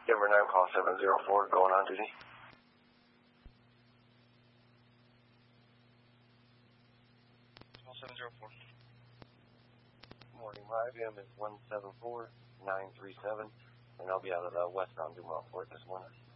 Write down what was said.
Denver 9, call 704, going on duty. Call 704. Morning, my IBM is 174937, and I'll be out of the westbound Dumont Fort this morning.